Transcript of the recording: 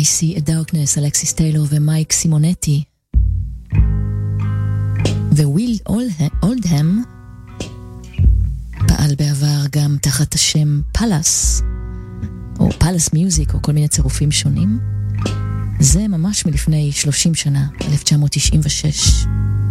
See a Darkness, אלכסיס טיילור ומייק סימונטי. וויל אולדהם פעל בעבר גם תחת השם פלאס, או פלאס מיוזיק, או כל מיני צירופים שונים. זה ממש מלפני 30 שנה, 1996.